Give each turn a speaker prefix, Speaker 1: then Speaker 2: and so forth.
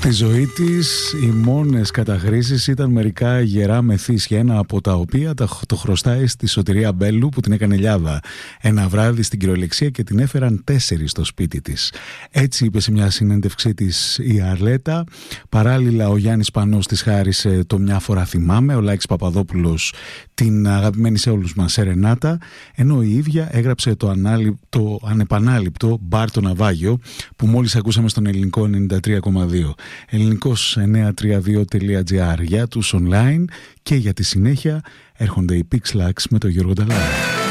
Speaker 1: Στη ζωή της οι μόνες καταχρήσεις ήταν μερικά γερά μεθύσια, ένα από τα οποία το χρωστάει στη Σωτηρία Μπέλου που την έκανε λιάδα ένα βράδυ στην κυριολεξία και την έφεραν 4 στο σπίτι της. Έτσι είπε σε μια συνέντευξή της η Αρλέτα. Παράλληλα ο Γιάννης Πανός της χάρισε το «Μια φορά θυμάμαι», ο Λάκης Παπαδόπουλος την αγαπημένη σε όλους μας Σερενάτα, ενώ η ίδια έγραψε το ανεπανάληπτο «Μπαρ το Ναυάγιο» που μόλις ακούσαμε στον ελληνικό 93,2. ελληνικός932.gr για τους online, και για τη συνέχεια έρχονται οι Pixlax με τον Γιώργο Νταλάρα.